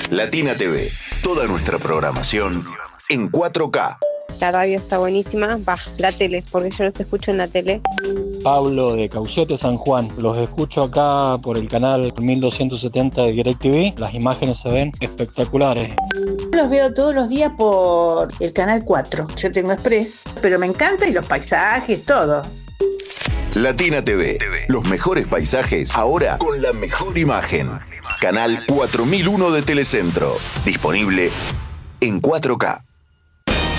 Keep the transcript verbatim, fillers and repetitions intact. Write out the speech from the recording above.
Latina T V, toda nuestra programación en cuatro K. La radio está buenísima, va, la tele, porque yo los escucho en la tele. Pablo de Caucete, San Juan. Los escucho acá por el canal mil doscientos setenta de DirecTV. Las imágenes se ven espectaculares. Los veo todos los días por el canal cuatro. Yo tengo Express, pero me encanta y los paisajes, todo. Latina T V, los mejores paisajes ahora con la mejor imagen. Canal cuatro mil uno de Telecentro, disponible en cuatro K.